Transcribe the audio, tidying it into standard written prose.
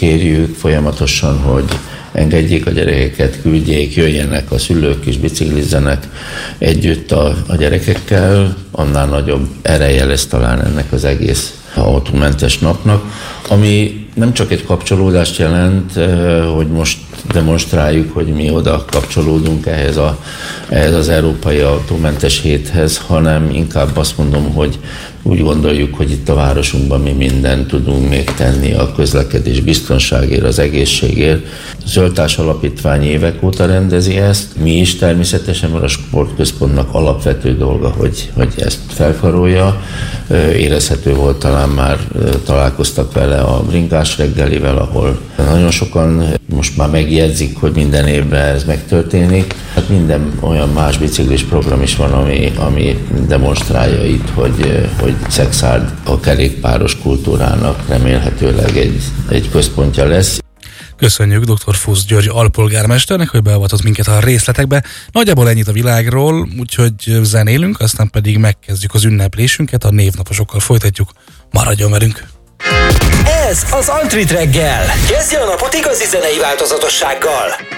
kérjük folyamatosan, hogy engedjék a gyerekeket, küldjék, jöjjenek a szülők is, biciklizzenek együtt a gyerekekkel, annál nagyobb ereje lesz talán ennek az egész autómentes napnak, ami nem csak egy kapcsolódást jelent, hogy most demonstráljuk, hogy mi oda kapcsolódunk ehhez az Európai Autómentes Héthez, hanem inkább azt mondom, hogy úgy gondoljuk, hogy itt a városunkban mi mindent tudunk még tenni a közlekedés biztonságért, az egészségért. A Zöldtárs Alapítvány évek óta rendezi ezt. Mi is természetesen, mert a sportközpontnak alapvető dolga, hogy ezt felkarolja. Érezhető volt, talán már találkoztak vele a Bringás reggelivel, ahol nagyon sokan most már megjegyzik, hogy minden évben ez megtörténik. Hát minden olyan más biciklis program is van, ami demonstrálja itt, hogy Szekszárd a kerékpáros kultúrának remélhetőleg egy központja lesz. Köszönjük dr. Fusz György alpolgármesternek, hogy beavatott minket a részletekbe. Nagyjából ennyit a világról, úgyhogy zenélünk, aztán pedig megkezdjük az ünneplésünket, a névnaposokkal folytatjuk. Maradjon velünk! Ez az Antrit reggel. Kezdje a napot igazi zenei változatossággal.